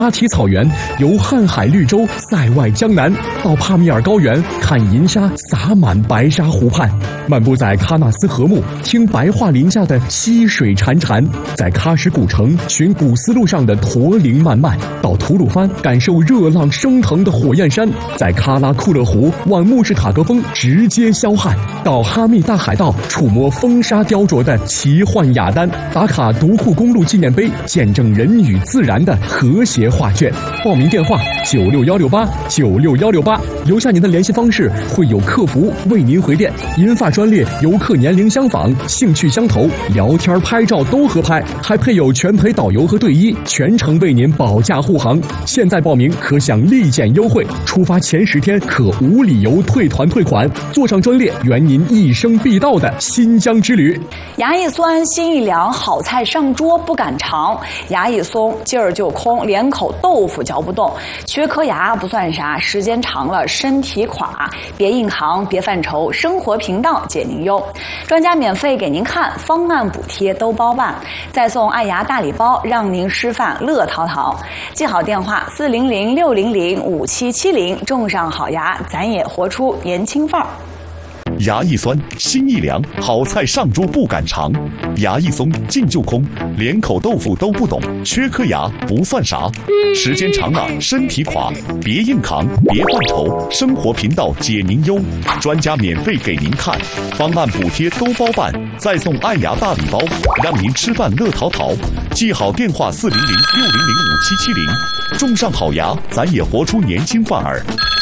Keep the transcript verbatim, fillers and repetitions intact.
阿提草原，由瀚海绿洲塞外江南到帕米尔高原，看银沙洒满白沙湖畔；漫步在喀纳斯河木，听白桦林下的溪水潺潺；在喀什古城寻古丝路上的驼铃漫漫；到吐鲁番感受热浪升腾的火焰山；在喀拉库勒湖望穆士塔格峰直接消汗；到哈密大海道触摸风沙雕琢的奇幻雅丹；打卡独库公路纪念碑，见证人与自然的和谐画卷。报名电话九六幺六八九六幺六八，留下您的联系方式，会有客服为您回电。银发专列，游客年龄相仿，兴趣相投，聊天拍照都合拍，还配有全陪导游和队医，全程为您保驾护航。现在报名可享立减优惠，出发前十天可无理由退团退款。坐上专列，圆您一生必到的新疆之旅。 牙一酸，心一凉，好菜上桌不敢尝。牙一松，劲儿就空，连口豆腐嚼不动。缺颗牙不算啥，时间长了身体垮。别硬扛，别犯愁，生活频道解您忧。专家免费给您看，方案补贴都包办，再送爱牙大礼包，让您吃饭乐淘淘。记好电话四零零六零零五七七零，种上好牙，咱也活出年轻范儿。 牙一酸，心一凉，好菜上桌不敢尝。牙一松，劲就空，连口豆腐都不懂。缺颗牙不算啥，时间长了身体垮。别硬扛，别犯愁，生活频道解您忧。专家免费给您看，方案补贴都包办，再送爱牙大礼包，让您吃饭乐淘淘。记好电话四零零六零零五七七零，种上好牙，咱也活出年轻范儿。